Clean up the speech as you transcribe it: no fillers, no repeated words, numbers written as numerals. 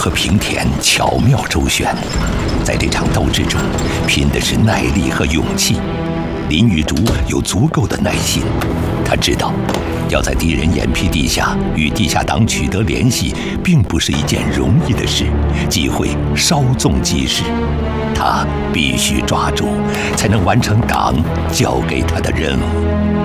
和平田巧妙周旋，在这场斗智中，拼的是耐力和勇气。林玉竹有足够的耐心，他知道，要在敌人眼皮底下与地下党取得联系，并不是一件容易的事，机会稍纵即逝。他必须抓住，才能完成党交给他的任务。